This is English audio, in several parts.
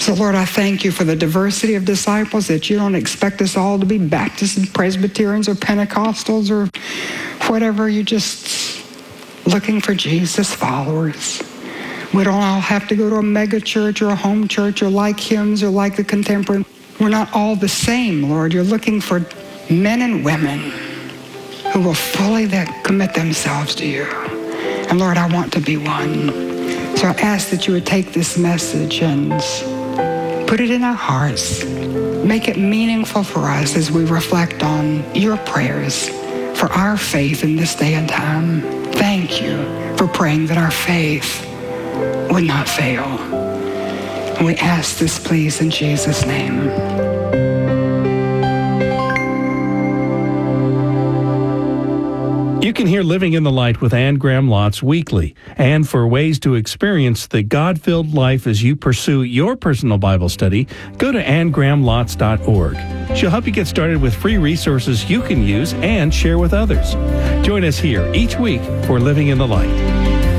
So, Lord, I thank you for the diversity of disciples, that you don't expect us all to be Baptists and Presbyterians or Pentecostals or whatever. You're just looking for Jesus followers. We don't all have to go to a mega church or a home church or like hymns or like the contemporary. We're not all the same, Lord. You're looking for men and women who will fully commit themselves to you. And Lord, I want to be one. So I ask that you would take this message and put it in our hearts. Make it meaningful for us as we reflect on your prayers for our faith in this day and time. Thank you for praying that our faith would not fail. And we ask this, please, in Jesus' name. You can hear Living in the Light with Anne Graham Lotz weekly. And for ways to experience the God-filled life as you pursue your personal Bible study, go to annegrahamlotz.org. She'll help you get started with free resources you can use and share with others. Join us here each week for Living in the Light.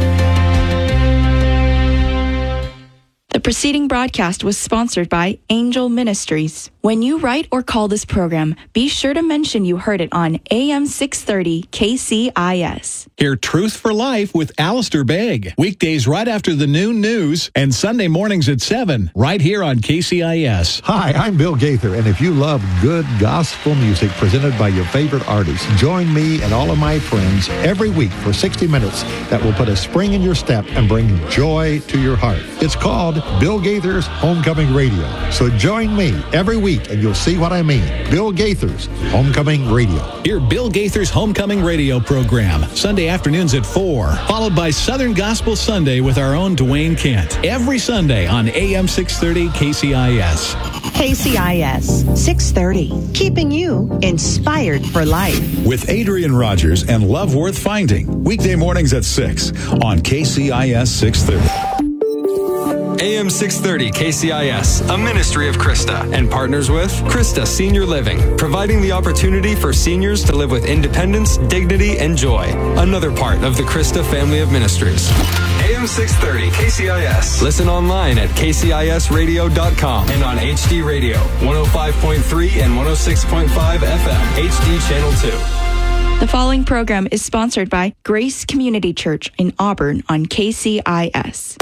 The preceding broadcast was sponsored by Angel Ministries. When you write or call this program, be sure to mention you heard it on AM 630 KCIS. Hear Truth for Life with Alistair Begg. Weekdays right after the noon news and Sunday mornings at 7, right here on KCIS. Hi, I'm Bill Gaither, and if you love good gospel music presented by your favorite artists, join me and all of my friends every week for 60 minutes that will put a spring in your step and bring joy to your heart. It's called Bill Gaither's Homecoming Radio. So join me every week and you'll see what I mean. Bill Gaither's Homecoming Radio. Hear Bill Gaither's Homecoming Radio program, Sunday afternoons at 4, followed by Southern Gospel Sunday with our own Dwayne Kent. Every Sunday on AM 630 KCIS. KCIS 630, keeping you inspired for life. With Adrian Rogers and Love Worth Finding, weekday mornings at 6 on KCIS 630. AM 630 KCIS, a ministry of Krista, and partners with Krista Senior Living, providing the opportunity for seniors to live with independence, dignity, and joy. Another part of the Krista family of ministries. AM 630 KCIS. Listen online at kcisradio.com and on HD Radio, 105.3 and 106.5 FM, HD Channel 2. The following program is sponsored by Grace Community Church in Auburn on KCIS.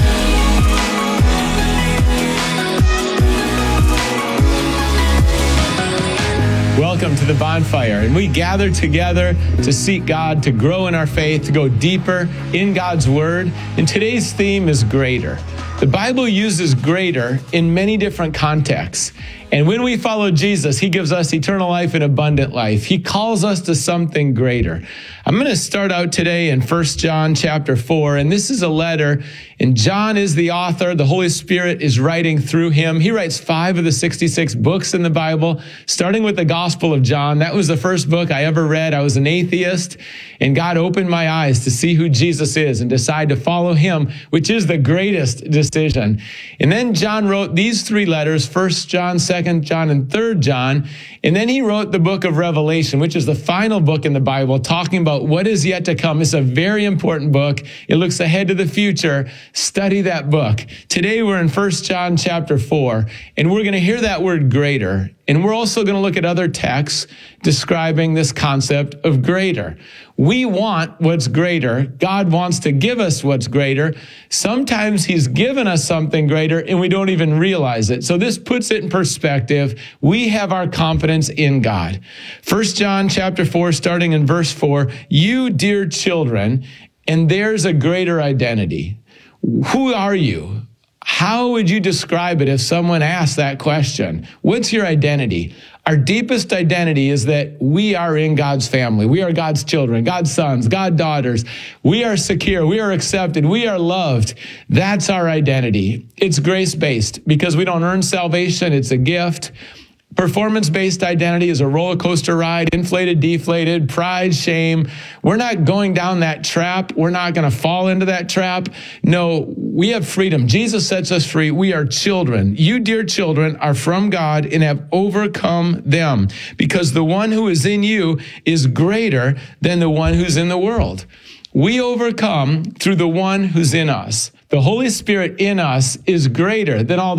Welcome to the bonfire, and we gather together to seek God, to grow in our faith, to go deeper in God's Word. And today's theme is greater. The Bible uses greater in many different contexts. And when we follow Jesus, he gives us eternal life and abundant life. He calls us to something greater. I'm going to start out today in 1 John chapter 4, and this is a letter, and John is the author. The Holy Spirit is writing through him. He writes 5 of the 66 books in the Bible, starting with the Gospel of John. That was the first book I ever read. I was an atheist, and God opened my eyes to see who Jesus is and decide to follow him, which is the greatest decision. And then John wrote these 3 letters, 1 John, 2 John, and 3 John. And then he wrote the book of Revelation, which is the final book in the Bible, talking about what is yet to come. It's a very important book. It looks ahead to the future. Study that book. Today we're in 1 John chapter 4, and we're going to hear that word greater. And we're also going to look at other texts describing this concept of greater. We want what's greater. God wants to give us what's greater. Sometimes he's given us something greater and we don't even realize it. So this puts it in perspective. We have our confidence in God. 1 John chapter 4, starting in verse 4, you dear children, and there's a greater identity. Who are you? How would you describe it if someone asked that question? What's your identity? Our deepest identity is that we are in God's family. We are God's children, God's sons, God's daughters. We are secure. We are accepted. We are loved. That's our identity. It's grace-based because we don't earn salvation. It's a gift. Performance-based identity is a roller coaster ride, inflated, deflated, pride, shame. We're not going down that trap. We're not going to fall into that trap. No, we have freedom. Jesus sets us free. We are children. You, dear children, are from God and have overcome them because the one who is in you is greater than the one who's in the world. We overcome through the one who's in us. The Holy Spirit in us is greater than all the